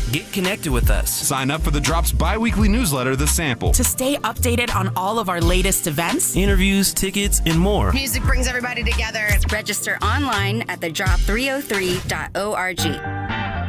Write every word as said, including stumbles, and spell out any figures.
Get connected with us. Sign up for the Drop's bi-weekly newsletter, The Sample. To stay updated on all of our latest events, interviews, tickets, and more. Music brings everybody together. Register online at the drop three oh three dot org.